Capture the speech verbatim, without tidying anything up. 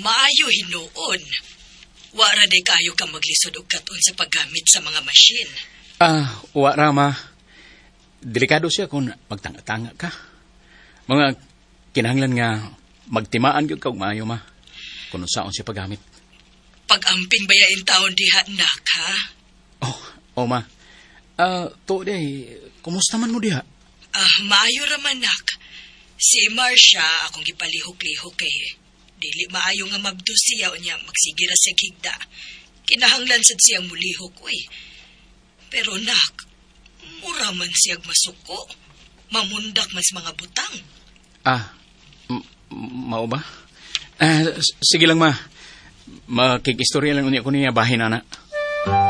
Maayo hinuon. Wara day kayo ka maglisod og katon sa paggamit sa mga machine. Ah, wara ma. Delikado siya kung magtanga-tanga ka. Mga kinahanglan nga magtimaan gyud ka og maayo ma. Kung saon siya paggamit. Pag-amping bayain taon diha nak, ha? Oh, oh ma. Ah, to day, kumusta man mo diha? Ah, maayo raman nak. Si Marcia akong gipalihok-lihok kay dili maayo nga mabdo siya o niya magsigira sa higda. Kinahanglan sad siyang mulihok, uy. Pero nak, mura man siyag masuko. Mamundak mas mga butang. Ah, m- mao ba? Ah, s- sige lang ma. Makikistorya lang unya ko niya bahin ana.